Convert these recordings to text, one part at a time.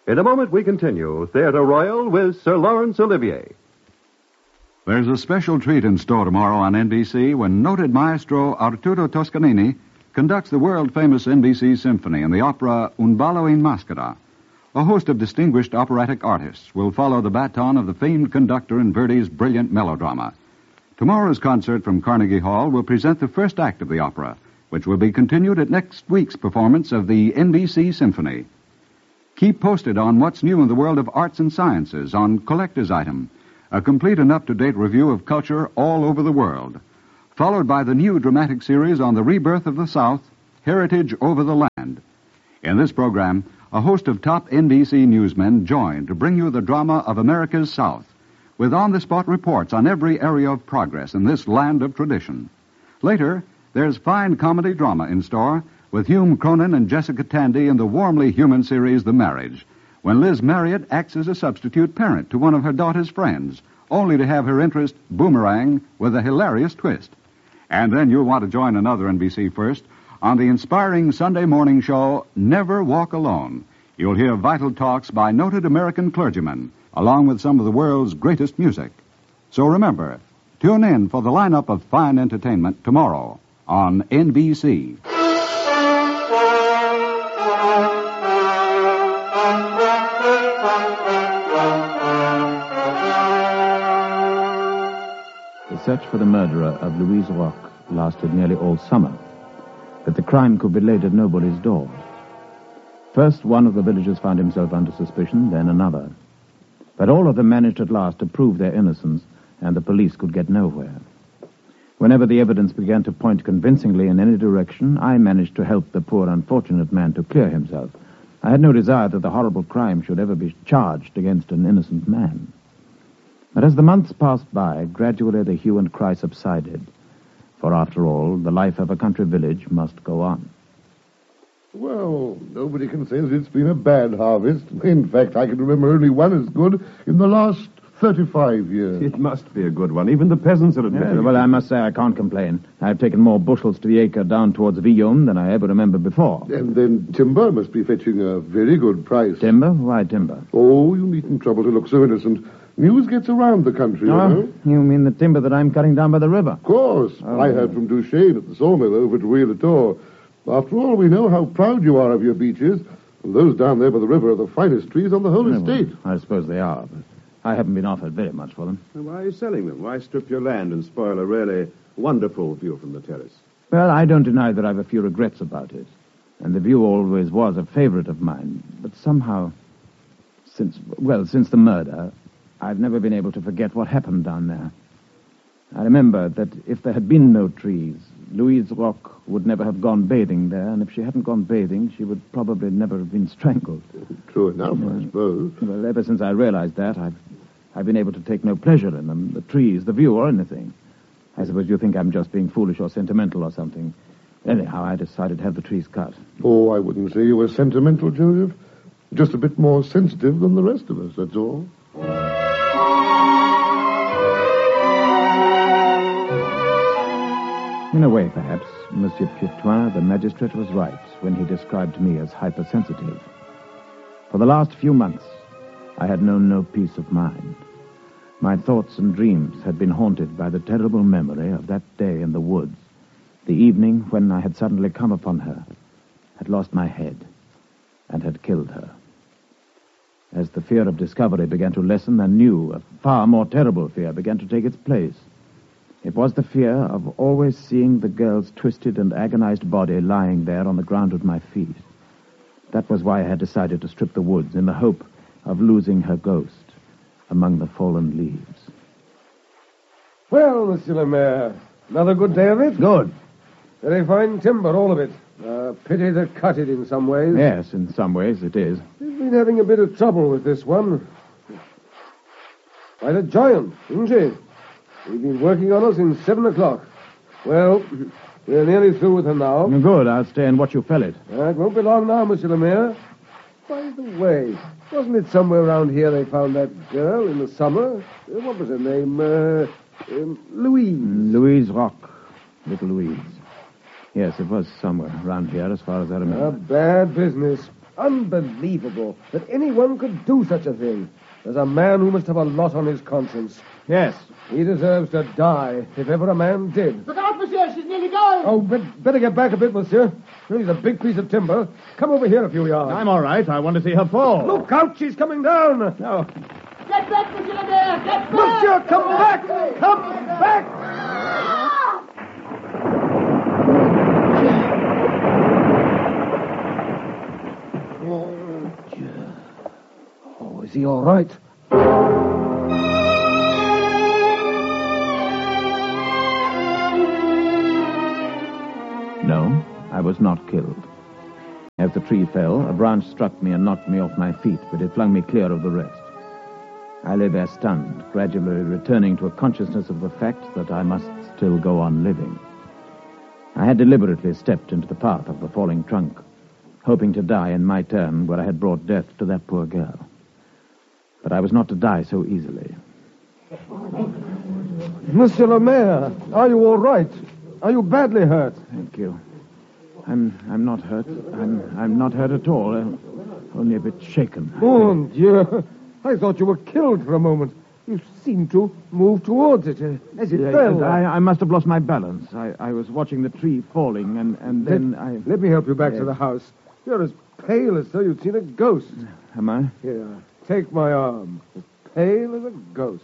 In a moment, we continue Theatre Royal with Sir Laurence Olivier. There's a special treat in store tomorrow on NBC when noted maestro Arturo Toscanini conducts the world-famous NBC Symphony in the opera Un ballo in maschera. A host of distinguished operatic artists will follow the baton of the famed conductor in Verdi's brilliant melodrama. Tomorrow's concert from Carnegie Hall will present the first act of the opera, which will be continued at next week's performance of the NBC Symphony. Keep posted on what's new in the world of arts and sciences on Collector's Item, a complete and up-to-date review of culture all over the world, followed by the new dramatic series on the rebirth of the South, Heritage Over the Land. In this program, a host of top NBC newsmen join to bring you the drama of America's South, with on-the-spot reports on every area of progress in this land of tradition. Later, there's fine comedy drama in store with Hume Cronin and Jessica Tandy in the warmly human series The Marriage, when Liz Marriott acts as a substitute parent to one of her daughter's friends, only to have her interest boomerang with a hilarious twist. And then you'll want to join another NBC first on the inspiring Sunday morning show, Never Walk Alone. You'll hear vital talks by noted American clergymen, along with some of the world's greatest music. So remember, tune in for the lineup of fine entertainment tomorrow on NBC. The search for the murderer of Louise Roch lasted nearly all summer, but the crime could be laid at nobody's door. First, one of the villagers found himself under suspicion, then another. But all of them managed at last to prove their innocence, and the police could get nowhere. Whenever the evidence began to point convincingly in any direction, I managed to help the poor unfortunate man to clear himself. I had no desire that the horrible crime should ever be charged against an innocent man. But as the months passed by, gradually the hue and cry subsided. For after all, the life of a country village must go on. Well, nobody can say that it's been a bad harvest. In fact, I can remember only one as good in the last 35 years. It must be a good one. Even the peasants are admitting. Well, I must say I can't complain. I've taken more bushels to the acre down towards Villaume than I ever remember before. And then timber must be fetching a very good price. Timber? Why timber? Oh, you needn't trouble to look so innocent. News gets around the country, you know. You mean the timber that I'm cutting down by the river? Of course. Oh. I heard from Duchesne at the sawmill over at Rueil-Latour. After all, we know how proud you are of your beeches. And those down there by the river are the finest trees on the whole estate. Well, I suppose they are, but I haven't been offered very much for them. Why are you selling them? Why strip your land and spoil a really wonderful view from the terrace? Well, I don't deny that I've a few regrets about it. And the view always was a favorite of mine. But somehow, since the murder, I've never been able to forget what happened down there. I remember that if there had been no trees, Louise Roch would never have gone bathing there, and if she hadn't gone bathing, she would probably never have been strangled. True enough, I suppose. Well, ever since I realized that, I've been able to take no pleasure in them, the trees, the view, or anything. I suppose you think I'm just being foolish or sentimental or something. Anyhow, I decided to have the trees cut. Oh, I wouldn't say you were sentimental, Joseph. Just a bit more sensitive than the rest of us, that's all. In a way, perhaps, Monsieur Pietoin, the magistrate, was right when he described me as hypersensitive. For the last few months, I had known no peace of mind. My thoughts and dreams had been haunted by the terrible memory of that day in the woods, the evening when I had suddenly come upon her, had lost my head, and had killed her. As the fear of discovery began to lessen, a new, a far more terrible fear began to take its place. It was the fear of always seeing the girl's twisted and agonized body lying there on the ground at my feet. That was why I had decided to strip the woods in the hope of losing her ghost among the fallen leaves. Well, Monsieur le Maire, another good day of it? Good. Very fine timber, all of it. Pity to cut it in some ways. Yes, in some ways it is. We've been having a bit of trouble with this one. Quite a giant, isn't she? We've been working on her since 7 o'clock. Well, we're nearly through with her now. Good, I'll stay and watch you fell it. It won't be long now, Monsieur le Maire. By the way, wasn't it somewhere around here they found that girl in the summer? What was her name? Louise. Louise Roch. Little Louise. Yes, it was somewhere around here, as far as I remember. A bad business. Unbelievable that anyone could do such a thing. There's a man who must have a lot on his conscience. Yes. He deserves to die, if ever a man did. Look out, monsieur. She's nearly going. Oh, better get back a bit, monsieur. She's a big piece of timber. Come over here a few yards. I'm all right. I want to see her fall. Look out, she's coming down. No. Get back, Monsieur Le Maire. Get back. Monsieur, come back. Come back. Oh, is he all right? No, I was not killed. As the tree fell, a branch struck me and knocked me off my feet, but it flung me clear of the rest. I lay there stunned, gradually returning to a consciousness of the fact that I must still go on living. I had deliberately stepped into the path of the falling trunk, hoping to die in my turn where I had brought death to that poor girl. But I was not to die so easily. Monsieur Le Maire, are you all right? Are you badly hurt? Thank you. I'm not hurt. I'm not hurt at all. Only a bit shaken. Mon Dieu. I thought you were killed for a moment. You seemed to move towards it as it fell. I must have lost my balance. I was watching the tree falling, and then Let me help you back to the house. You're as pale as though you'd seen a ghost. Am I? Here, take my arm. As pale as a ghost.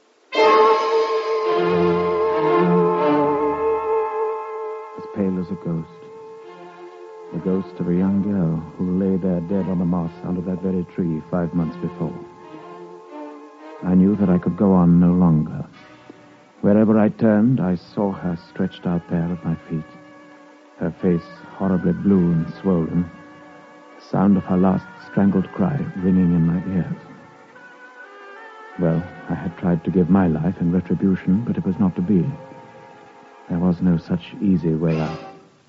As pale as a ghost. The ghost of a young girl who lay there dead on the moss under that very tree 5 months before. I knew that I could go on no longer. Wherever I turned, I saw her stretched out there at my feet, her face horribly blue and swollen, the sound of her last strangled cry ringing in my ears. Well, I had tried to give my life in retribution, but it was not to be. There was no such easy way out.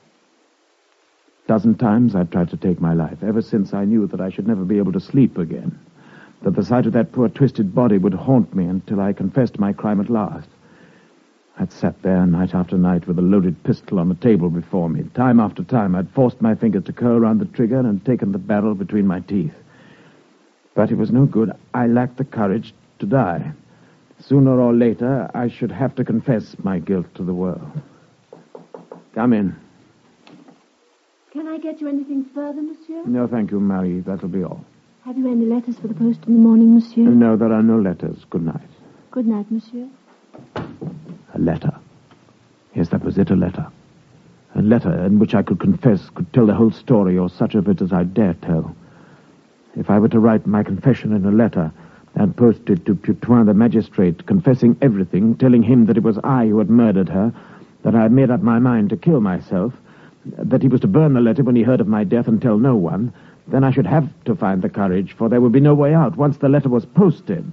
A dozen times I've tried to take my life, ever since I knew that I should never be able to sleep again, that the sight of that poor twisted body would haunt me until I confessed my crime at last. I'd sat there night after night with a loaded pistol on the table before me. Time after time I'd forced my fingers to curl around the trigger and taken the barrel between my teeth. But it was no good. I lacked the courage to die. Sooner or later, I should have to confess my guilt to the world. Come in. Can I get you anything further, monsieur? No, thank you, Marie. That'll be all. Have you any letters for the post in the morning, monsieur? No, there are no letters. Good night. Good night, monsieur. A letter. Yes, that was it, a letter. A letter in which I could confess, could tell the whole story, or such of it as I dare tell. If I were to write my confession in a letter and post it to Putoin, the magistrate, confessing everything, telling him that it was I who had murdered her, that I had made up my mind to kill myself, that he was to burn the letter when he heard of my death and tell no one, then I should have to find the courage, for there would be no way out once the letter was posted.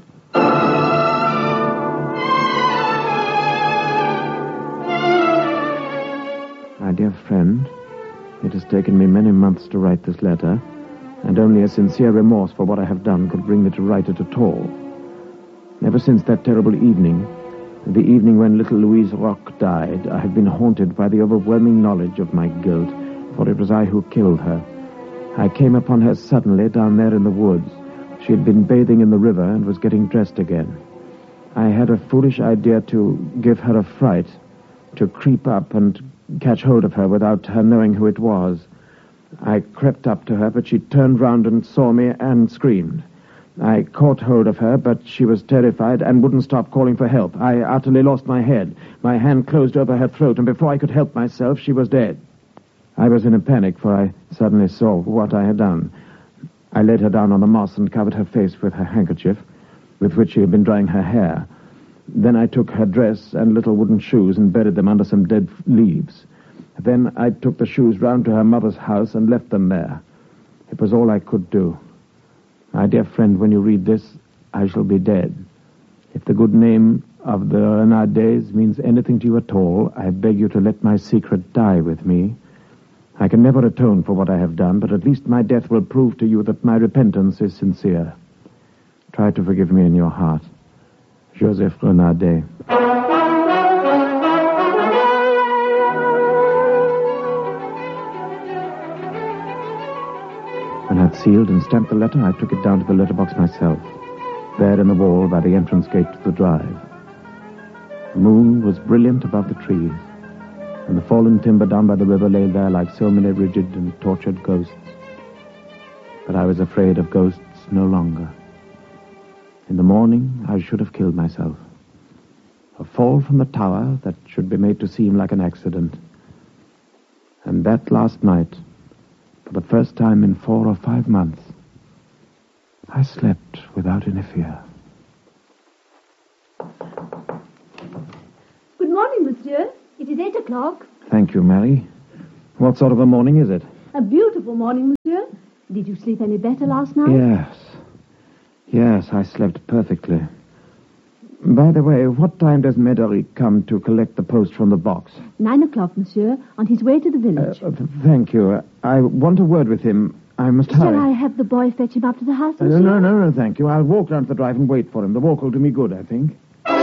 My dear friend, it has taken me many months to write this letter, and only a sincere remorse for what I have done could bring me to write it at all. Ever since that terrible evening, the evening when little Louise Roch died, I have been haunted by the overwhelming knowledge of my guilt, for it was I who killed her. I came upon her suddenly down there in the woods. She had been bathing in the river and was getting dressed again. I had a foolish idea to give her a fright, to creep up and catch hold of her without her knowing who it was. I crept up to her, but she turned round and saw me and screamed. I caught hold of her, but she was terrified and wouldn't stop calling for help. I utterly lost my head. My hand closed over her throat, and before I could help myself, she was dead. I was in a panic, for I suddenly saw what I had done. I laid her down on the moss and covered her face with her handkerchief, with which she had been drying her hair. Then I took her dress and little wooden shoes and buried them under some dead leaves. Then I took the shoes round to her mother's house and left them there. It was all I could do. My dear friend, when you read this, I shall be dead. If the good name of the Renardes means anything to you at all, I beg you to let my secret die with me. I can never atone for what I have done, but at least my death will prove to you that my repentance is sincere. Try to forgive me in your heart. Joseph Renardet. When I'd sealed and stamped the letter, I took it down to the letterbox myself, there in the wall by the entrance gate to the drive. The moon was brilliant above the trees, and the fallen timber down by the river lay there like so many rigid and tortured ghosts. But I was afraid of ghosts no longer. In the morning, I should have killed myself. A fall from the tower that should be made to seem like an accident. And that last night, for the first time in 4 or 5 months, I slept without any fear. Good morning, monsieur. It is 8 o'clock. Thank you, Mary. What sort of a morning is it? A beautiful morning, monsieur. Did you sleep any better last night? Yes. Yes, I slept perfectly. By the way, what time does Médéric come to collect the post from the box? 9 o'clock, monsieur, on his way to the village. Thank you. I want a word with him. I must hurry. Shall I have the boy fetch him up to the house, monsieur? No, thank you. I'll walk down to the drive and wait for him. The walk will do me good, I think.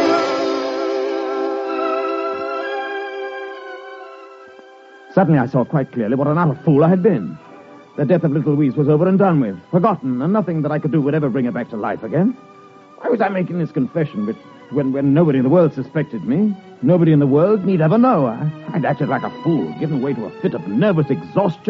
Suddenly I saw quite clearly what an utter fool I had been. The death of little Louise was over and done with, forgotten, and nothing that I could do would ever bring her back to life again. Why was I making this confession when nobody in the world suspected me? Nobody in the world need ever know. I'd acted like a fool, given way to a fit of nervous exhaustion.